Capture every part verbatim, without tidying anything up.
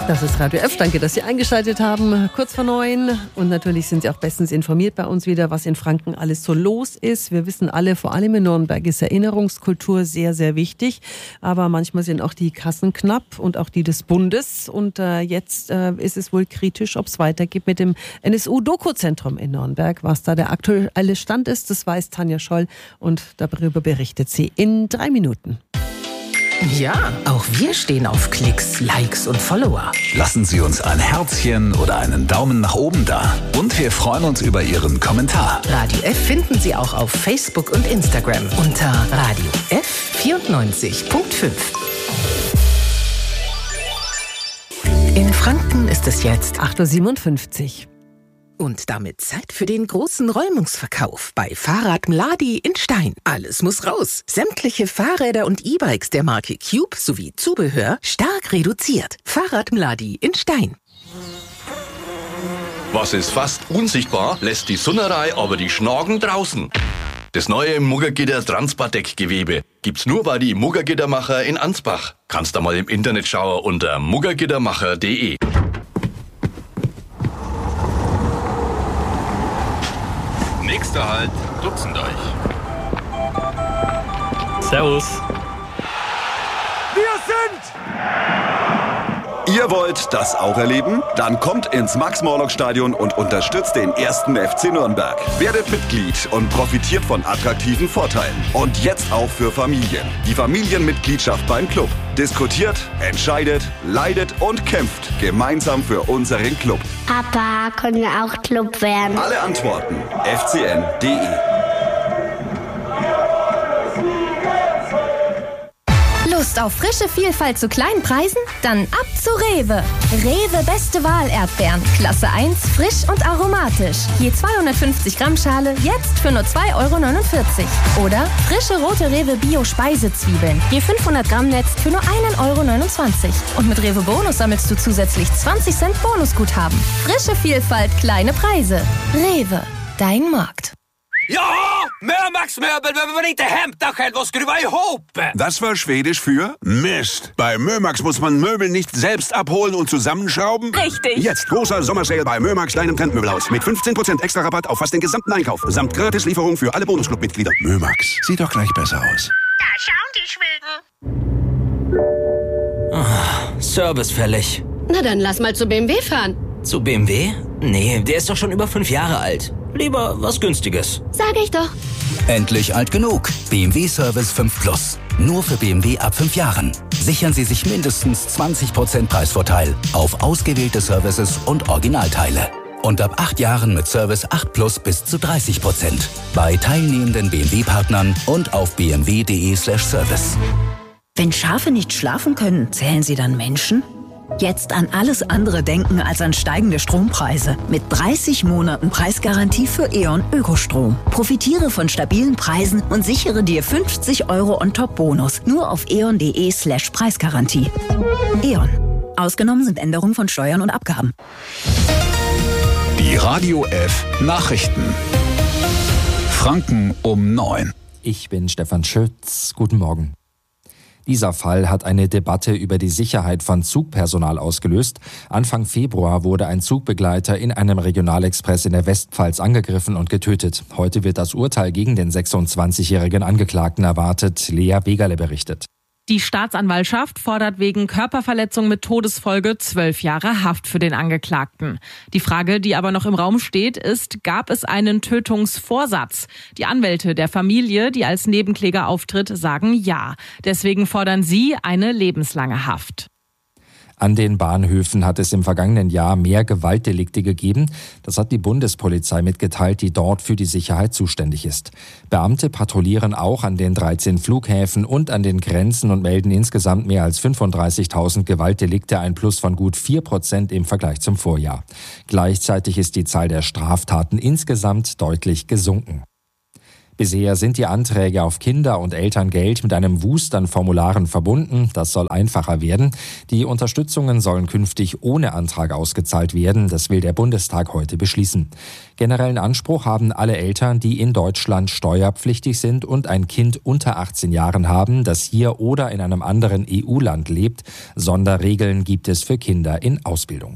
Das ist Radio F. Danke, dass Sie eingeschaltet haben. Kurz vor neun. Und natürlich sind Sie auch bestens informiert bei uns wieder, was in Franken alles so los ist. Wir wissen alle, vor allem in Nürnberg ist Erinnerungskultur sehr, sehr wichtig. Aber manchmal sind auch die Kassen knapp und auch die des Bundes. Und äh, jetzt äh, ist es wohl kritisch, ob es weitergeht mit dem N S U-Doku-Zentrum in Nürnberg. Was da der aktuelle Stand ist, das weiß Tanja Scholl. Und darüber berichtet sie in drei Minuten. Ja, auch wir stehen auf Klicks, Likes und Follower. Lassen Sie uns ein Herzchen oder einen Daumen nach oben da. Und wir freuen uns über Ihren Kommentar. Radio F finden Sie auch auf Facebook und Instagram unter Radio F vierundneunzig Komma fünf. In Franken ist es jetzt acht Uhr siebenundfünfzig. Und damit Zeit für den großen Räumungsverkauf bei Fahrrad Mladi in Stein. Alles muss raus. Sämtliche Fahrräder und E-Bikes der Marke Cube sowie Zubehör stark reduziert. Fahrrad Mladi in Stein. Was ist fast unsichtbar, lässt die Sunnerei aber die Schnagen draußen. Das neue Muggergitter Transpardeck-Gewebe gibt's nur bei die Muggergittermacher in Ansbach. Kannst da mal im Internet schauen unter muggergittermacher punkt de. Nächster Halt, Dutzendorf. Servus. Wir sind... Ihr wollt das auch erleben? Dann kommt ins Max-Morlock-Stadion und unterstützt den ersten F C Nürnberg. Werdet Mitglied und profitiert von attraktiven Vorteilen. Und jetzt auch für Familien. Die Familienmitgliedschaft beim Club. Diskutiert, entscheidet, leidet und kämpft gemeinsam für unseren Club. Papa, können wir auch Club werden? Alle Antworten f c n punkt de. Lust auf frische Vielfalt zu kleinen Preisen? Dann ab zu Rewe. Rewe Beste Wahl Erdbeeren. Klasse eins, frisch und aromatisch. Je zweihundertfünfzig Gramm Schale, jetzt für nur zwei Euro neunundvierzig. Oder frische rote Rewe Bio Speisezwiebeln. Je fünfhundert Gramm Netz für nur einen Euro neunundzwanzig. Und mit Rewe Bonus sammelst du zusätzlich zwanzig Cent Bonusguthaben. Frische Vielfalt, kleine Preise. Rewe, dein Markt. Ja, Mömax-Möbel, wenn wir nicht Hemdachel, was skruva ihop. Das war Schwedisch für Mist. Bei Mömax muss man Möbel nicht selbst abholen und zusammenschrauben. Richtig. Jetzt großer Sommersale bei Mömax, deinem Trendmöbelhaus. Mit fünfzehn Prozent extra Rabatt auf fast den gesamten Einkauf. Samt Gratislieferung für alle Bonusclub-Mitglieder. Mömax, sieht doch gleich besser aus. Da schauen die Schweden. Ah, Service fällig. Na dann lass mal zu B M W fahren. Zu B M W? Nee, der ist doch schon über fünf Jahre alt. Lieber was Günstiges. Sag ich doch. Endlich alt genug. B M W Service fünf Plus. Nur für B M W ab fünf Jahren. Sichern Sie sich mindestens zwanzig Prozent Preisvorteil auf ausgewählte Services und Originalteile. Und ab acht Jahren mit Service acht Plus bis zu dreißig Prozent. Bei teilnehmenden B M W-Partnern und auf b m w punkt de slash service. Wenn Schafe nicht schlafen können, zählen sie dann Menschen? Jetzt an alles andere denken als an steigende Strompreise. Mit dreißig Monaten Preisgarantie für E.ON Ökostrom. Profitiere von stabilen Preisen und sichere dir fünfzig Euro on-top-Bonus. Nur auf eon.de slash Preisgarantie. E.ON. Ausgenommen sind Änderungen von Steuern und Abgaben. Die Radio F Nachrichten. Franken um neun. Ich bin Stefan Schütz. Guten Morgen. Dieser Fall hat eine Debatte über die Sicherheit von Zugpersonal ausgelöst. Anfang Februar wurde ein Zugbegleiter in einem Regionalexpress in der Westpfalz angegriffen und getötet. Heute wird das Urteil gegen den sechsundzwanzigjährigen Angeklagten erwartet. Lea Begerle berichtet. Die Staatsanwaltschaft fordert wegen Körperverletzung mit Todesfolge zwölf Jahre Haft für den Angeklagten. Die Frage, die aber noch im Raum steht, ist, gab es einen Tötungsvorsatz? Die Anwälte der Familie, die als Nebenkläger auftritt, sagen ja. Deswegen fordern sie eine lebenslange Haft. An den Bahnhöfen hat es im vergangenen Jahr mehr Gewaltdelikte gegeben. Das hat die Bundespolizei mitgeteilt, die dort für die Sicherheit zuständig ist. Beamte patrouillieren auch an den dreizehn Flughäfen und an den Grenzen und melden insgesamt mehr als fünfunddreißigtausend Gewaltdelikte, ein Plus von gut vier Prozent im Vergleich zum Vorjahr. Gleichzeitig ist die Zahl der Straftaten insgesamt deutlich gesunken. Bisher sind die Anträge auf Kinder- und Elterngeld mit einem Wust an Formularen verbunden. Das soll einfacher werden. Die Unterstützungen sollen künftig ohne Antrag ausgezahlt werden. Das will der Bundestag heute beschließen. Generellen Anspruch haben alle Eltern, die in Deutschland steuerpflichtig sind und ein Kind unter achtzehn Jahren haben, das hier oder in einem anderen E U-Land lebt. Sonderregeln gibt es für Kinder in Ausbildung.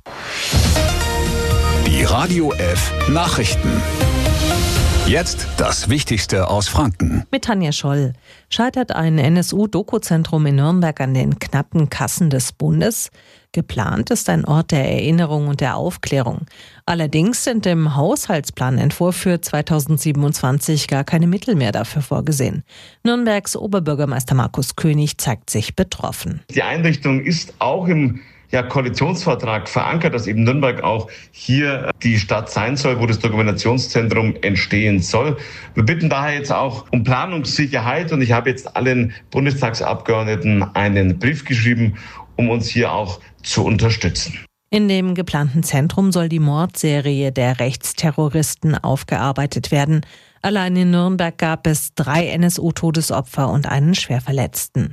Die Radio F Nachrichten. Jetzt das Wichtigste aus Franken. Mit Tanja Scholl. Scheitert ein N S U-Doku-Zentrum in Nürnberg an den knappen Kassen des Bundes? Geplant ist ein Ort der Erinnerung und der Aufklärung. Allerdings sind im Haushaltsplanentwurf für zweitausendsiebenundzwanzig gar keine Mittel mehr dafür vorgesehen. Nürnbergs Oberbürgermeister Markus König zeigt sich betroffen. Die Einrichtung ist auch im ja, Koalitionsvertrag verankert, dass eben Nürnberg auch hier die Stadt sein soll, wo das Dokumentationszentrum entstehen soll. Wir bitten daher jetzt auch um Planungssicherheit und ich habe jetzt allen Bundestagsabgeordneten einen Brief geschrieben, um uns hier auch zu unterstützen. In dem geplanten Zentrum soll die Mordserie der Rechtsterroristen aufgearbeitet werden. Allein in Nürnberg gab es drei N S U-Todesopfer und einen Schwerverletzten.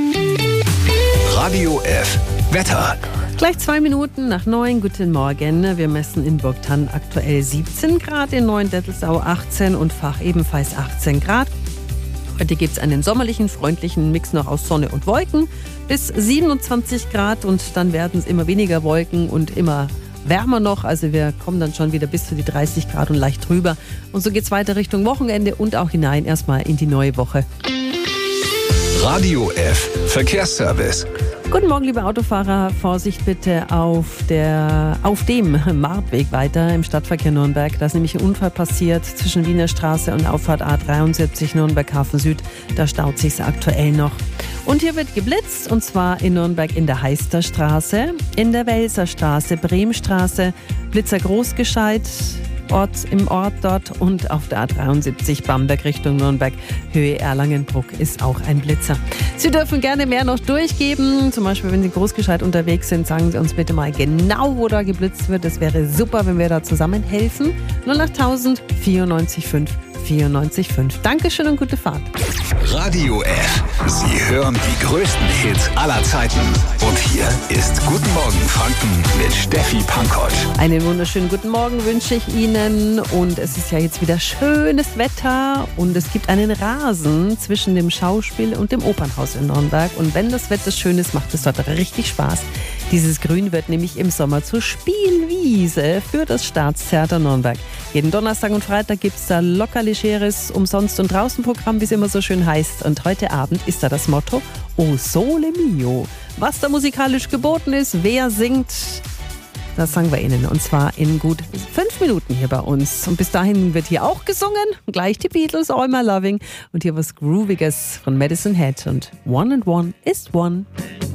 Radio F Wetter. Gleich zwei Minuten nach neun. Guten Morgen. Wir messen in Burgthann aktuell siebzehn Grad, in Neuendettelsau achtzehn und Fach ebenfalls achtzehn Grad. Heute gibt es einen sommerlichen, freundlichen Mix noch aus Sonne und Wolken bis siebenundzwanzig Grad und dann werden es immer weniger Wolken und immer wärmer noch. Also wir kommen dann schon wieder bis zu die dreißig Grad und leicht drüber. Und so geht es weiter Richtung Wochenende und auch hinein erstmal in die neue Woche. Radio F Verkehrsservice. Guten Morgen, liebe Autofahrer. Vorsicht bitte auf, der, auf dem Martweg weiter im Stadtverkehr Nürnberg. Da ist nämlich ein Unfall passiert zwischen Wiener Straße und Auffahrt A dreiundsiebzig Nürnberg Hafen Süd. Da staut sich aktuell noch. Und hier wird geblitzt, und zwar in Nürnberg in der Heisterstraße, in der Welserstraße, Bremstraße, Blitzer Großgescheit, Ort, im Ort dort und auf der A dreiundsiebzig Bamberg Richtung Nürnberg, Höhe Erlangenbruck ist auch ein Blitzer. Sie dürfen gerne mehr noch durchgeben, zum Beispiel wenn Sie großgescheit unterwegs sind, sagen Sie uns bitte mal genau, wo da geblitzt wird. Das wäre super, wenn wir da zusammen helfen. null achttausend vierundneunzig fünf vierundneunzig fünf. Dankeschön und gute Fahrt. Radio F. Sie hören die größten Hits aller Zeiten. Und hier ist Guten Morgen Franken mit Steffi Pankoć. Einen wunderschönen guten Morgen wünsche ich Ihnen. Und es ist ja jetzt wieder schönes Wetter. Und es gibt einen Rasen zwischen dem Schauspiel und dem Opernhaus in Nürnberg. Und wenn das Wetter schön ist, macht es dort richtig Spaß. Dieses Grün wird nämlich im Sommer zur Spielwiese für das Staatstheater Nürnberg. Jeden Donnerstag und Freitag gibt es da locker legeres Umsonst- und Draußenprogramm, wie es immer so schön heißt. Und heute Abend ist da das Motto O Sole Mio. Was da musikalisch geboten ist, wer singt, das sagen wir Ihnen. Und zwar in gut fünf Minuten hier bei uns. Und bis dahin wird hier auch gesungen. Gleich die Beatles, All My Loving. Und hier was Grooviges von Madison Head. Und One and One is One.